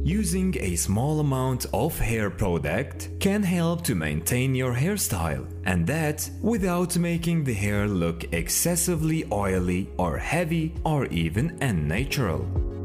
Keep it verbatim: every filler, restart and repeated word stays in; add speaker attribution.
Speaker 1: Using a small amount of hair product can help to maintain your hairstyle, and that without making the hair look excessively oily or heavy or even unnatural.